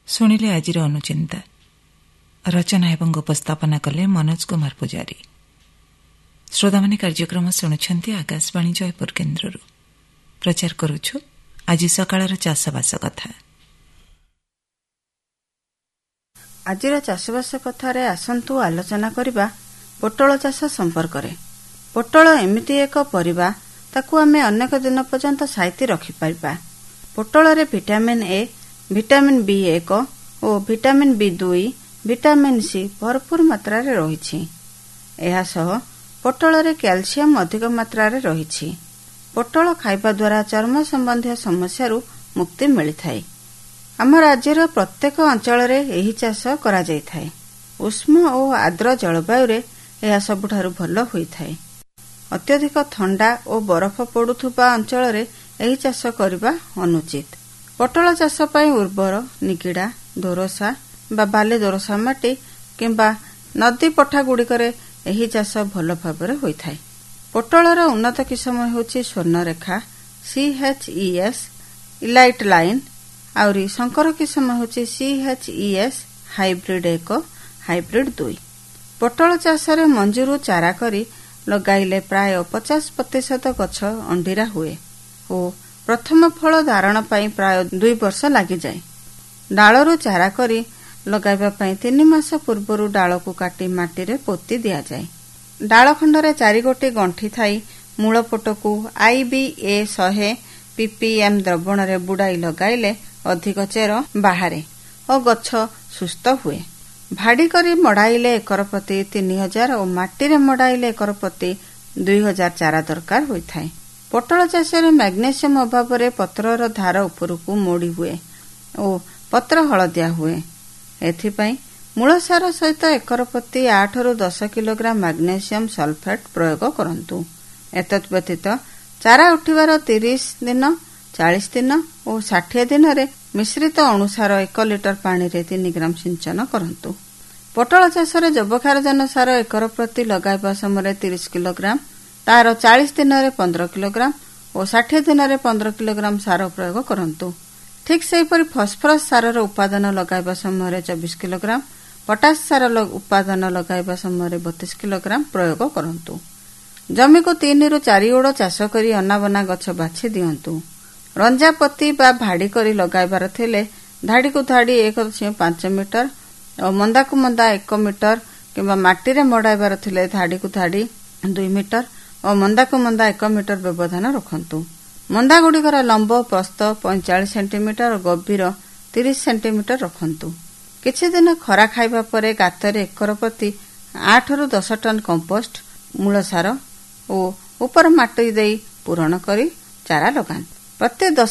ଶୁଣିଲେ ଆଜିର ଅନୁଚିନ୍ତା। ରଚନା ଏବଂ ଉପସ୍ଥାପନା କଲେ ମନୋଜ କୁମାର ପୂଜାରୀ। ଶ୍ରୋତାମାନେ କାର୍ଯ୍ୟକ୍ରମ ଶୁଣୁଛନ୍ତି ଆକାଶବାଣୀ ଜୟପୁର କେନ୍ଦ୍ରରୁ। ପ୍ରଚାର କରୁଛୁ ଆଜି ସକାଳର ଚାଷବାସ କଥା। ଆଜିର ଚାଷବାସ କଥାରେ ଆସନ୍ତୁ ଆଲୋଚନା କରିବା ପୋଟଳ ଚାଷ ସମ୍ପର୍କରେ। ପୋଟଳ ଏମିତି ଏକ ପରିବା, ତାକୁ ଆମେ ଅନେକ ଦିନ ପର୍ଯ୍ୟନ୍ତ ସାଇତି ରଖିପାରିବା। ପୋଟଳରେ vitamin A, vitamin B1 O vitamin B2, vitamin C ଭରପୁର ମାତ୍ରାରେ ରହିଛି। ଏହା ସହ ପୋଟଳରେ କ୍ୟାଲସିୟମ ଅଧିକ ମାତ୍ରାରେ ରହିଛି। ପୋଟଳ ଖାଇବା ଦ୍ୱାରା ଚର୍ମ ସମ୍ବନ୍ଧୀୟ ସମସ୍ୟାରୁ ମୁକ୍ତି ମିଳିଥାଏ। ଆମ ରାଜ୍ୟର ପ୍ରତ୍ୟେକ ଅଞ୍ଚଳରେ ଏହି ଚାଷ କରାଯାଇଥାଏ। ଉଷ୍ମ ଓ ଆର୍ଦ୍ର ଜଳବାୟୁରେ ଏହା ସବୁଠାରୁ ଭଲ ହୋଇଥାଏ। ଅତ୍ୟଧିକ ଥଣ୍ଡା ଓ ବରଫ ପଡୁଥିବା ଅଞ୍ଚଳରେ ଏହି ଚାଷ କରିବା ଅନୁଚିତ। ପୋଟଳ ଚାଷ ପାଇଁ ଉର୍ବର ନିଗିଡା, ଦୋରସା ବା ବାଲି ଦୋରସା ମାଟି କିମ୍ବା ନଦୀ ପଠା ଗୁଡ଼ିକରେ ଏହି ଚାଷ ଭଲ ଭାବରେ ହୋଇଥାଏ। ପୋଟଳର ଉନ୍ନତ କିସମ ହେଉଛି ସ୍ୱର୍ଣ୍ଣରେଖା, CHES, ଇଲାଇଟ୍ ଲାଇନ୍। ଆହୁରି ଶଙ୍କର କିସମ ହେଉଛି CHES ହାଇବ୍ରିଡ୍ 1, ହାଇବ୍ରିଡ୍ 2। ପୋଟଳ ଚାଷରେ ମଞ୍ଜିରୁ ଚାରା କରି ଲଗାଇଲେ ପ୍ରାୟ 50% ଗଛ ଅଣ୍ଡିରା ହୁଏ ଓ ପ୍ରଥମ ଫଳ ଧାରଣ ପାଇଁ ପ୍ରାୟ 2 ବର୍ଷ ଲାଗିଯାଏ। ଡାଳରୁ ଚାରା କରି ଲଗାଇବା ପାଇଁ 3 ମାସ ପୂର୍ବରୁ ଡାଳକୁ କାଟି ମାଟିରେ ପୋତି ଦିଆଯାଏ। ଡାଳ ଖଣ୍ଡରେ 4 ଗୋଟି ଗଣ୍ଠି ଥାଇ ମୂଳ ପଟକୁ IBA 100 ppm ଦ୍ରବଣରେ ବୁଡାଇ ଲଗାଇଲେ ଅଧିକ ଚେର ବାହାରେ ଓ ଗଛ ସୁସ୍ଥ ହୁଏ। ଭାଡି କରି ମଡାଇଲେ ଏକର ପ୍ରତି 3000 ଓ ମାଟିରେ ମଡାଇଲେ ଏକର ପ୍ରତି 2000 ଚାରା ଦରକାର ହୋଇଥାଏ। ପୋଟଳ ଚାଷରେ ମ୍ୟାଗ୍ନେସିୟମ ଅଭାବରେ ପତ୍ରର ଧାର ଉପରକୁ ମୋଡ଼ି ହୁଏ ଓ ପତ୍ର ହଳଦିଆ ହୁଏ। ଏଥିପାଇଁ ମୂଳ ସାର ସହିତ ଏକର ପ୍ରତି 8 ରୁ 10 କିଲୋଗ୍ରାମ ମ୍ୟାଗ୍ନେସିୟମ ସଲଫେଟ୍ ପ୍ରୟୋଗ କରନ୍ତୁ। ଏତଦ୍ ବ୍ୟତୀତ ଚାରା ଉଠିବାର 30 ଦିନ, 40 ଦିନ ଓ 60 ଦିନରେ ମିଶ୍ରିତ ଅଣୁସାର 1 ଲିଟର ପାଣିରେ 3 ଗ୍ରାମ ସିଞ୍ଚନ କରନ୍ତୁ। ପୋଟଳ ଚାଷରେ ଯବକ୍ଷାରଜାନ ସାର ଏକର ପ୍ରତି ଲଗାଇବା ସମୟରେ 30 କିଲୋଗ୍ରାମ, ତାହାର 40 ଦିନରେ 15 କିଲୋଗ୍ରାମ ଓ 60 ଦିନରେ 15 କିଲୋଗ୍ରାମ ସାର ପ୍ରୟୋଗ କରନ୍ତୁ। ଠିକ୍ ସେହିପରି ଫସ୍ଫରସ୍ ସାରର ଉପାଦାନ ଲଗାଇବା ସମୟରେ 24 କିଲୋଗ୍ରାମ, ପଟାସ ସାର ଉପାଦାନ ଲଗାଇବା ସମୟରେ 32 କିଲୋଗ୍ରାମ ପ୍ରୟୋଗ କରନ୍ତୁ। ଜମିକୁ 3 ରୁ 4 ଓଡ଼ ଚାଷ କରି ଅନାବନା ଗଛ ବାଛି ଦିଅନ୍ତୁ। ରଞ୍ଜାପତି ବା ଭାଡି କରି ଲଗାଇବାର ଥିଲେ ଧାଡ଼ିକୁ ଧାଡ଼ି 1.5 ମିଟର ଓ ମନ୍ଦାକୁ ମନ୍ଦା 1 ମିଟର କିମ୍ବା ମାଟିରେ ମଡାଇବାର ଥିଲେ ଧାଡ଼ିକୁ ଧାଡ଼ି 2 ମିଟର ଓ ମନ୍ଦାକୁ ମନ୍ଦା 1 ମିଟର ବ୍ୟବଧାନ ରଖନ୍ତୁ। ମନ୍ଦା ଗୁଡ଼ିକର ଲମ୍ବ ପ୍ରସ୍ଥ 45 ସେଣ୍ଟିମିଟର ଓ ଗଭୀର 30 ସେଣ୍ଟିମିଟର ରଖନ୍ତୁ। କିଛି ଦିନ ଖରା ଖାଇବା ପରେ ଗାତରେ ଏକର ପ୍ରତି 8 ରୁ 10 ଟନ କମ୍ପୋଷ୍ଟ, ମୂଳ ସାର ଓ ଉପର ମାଟି ଦେଇ ପୂରଣ କରି ଚାରା ଲଗାନ୍ତୁ। ପ୍ରତି